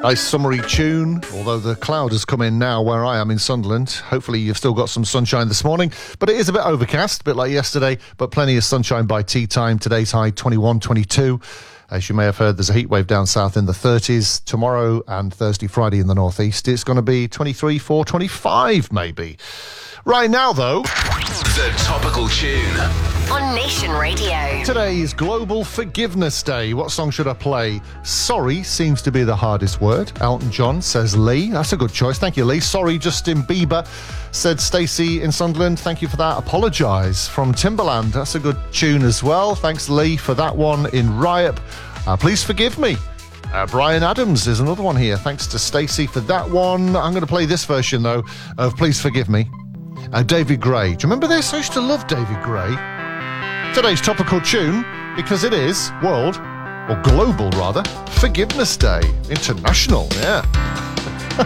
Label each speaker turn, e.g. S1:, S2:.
S1: Nice summery tune, although the cloud has come in now where I am in Sunderland. Hopefully you've still got some sunshine this morning, but it is a bit overcast, a bit like yesterday, but plenty of sunshine by tea time. Today's high 21, 22. As you may have heard, there's a heat wave down south in the 30s. Tomorrow and Thursday, Friday in the northeast, it's going to be 23, 4, 25 maybe. Right now, though,
S2: The Topical Tune
S3: on Nation Radio.
S1: Today is Global Forgiveness Day. What song should I play? Sorry seems to be the hardest word. Elton John, says Lee. That's a good choice. Thank you, Lee. Sorry, Justin Bieber, said Stacey in Sunderland. Thank you for that. Apologise from Timberland. That's a good tune as well. Thanks, Lee, for that one in Riop. Please forgive me. Brian Adams is another one here. Thanks to Stacey for that one. I'm going to play this version, though, of Please Forgive Me. David Gray. Do you remember this? I used to love David Gray. Today's topical tune, because it is World, or Global rather, Forgiveness Day. International, yeah.